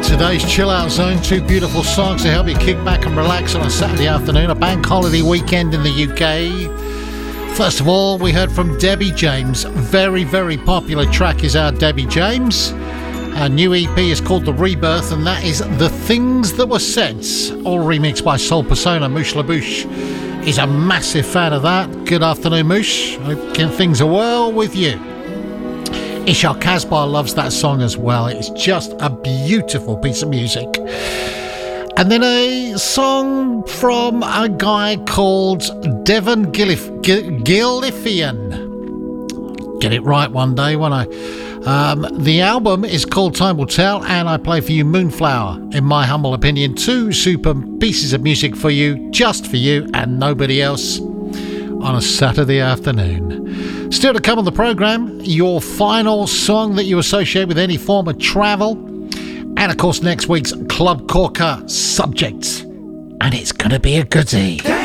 today's Chill Out Zone. Two beautiful songs to help you kick back and relax on a Saturday afternoon, a bank holiday weekend in the UK. First of all, we heard from Debbie James. Very, very popular track is our Debbie James. Our new EP is called The Rebirth, and that is The Things That Were Said, all remixed by Soul Persona. Moosh LaBouche is a massive fan of that. Good afternoon, Moosh. Hope things are well with you. Ishak Kasbah loves that song as well. It's just a beautiful piece of music. And then a song from a guy called Devon Gillifian. Get it right one day, won't I? The album is called Time Will Tell, and I play for you Moonflower. In my humble opinion, two super pieces of music for you, just for you and nobody else, on a Saturday afternoon. Still to come on the programme, your final song that you associate with any form of travel, and of course next week's Club Corker subject, and it's going to be a goodie.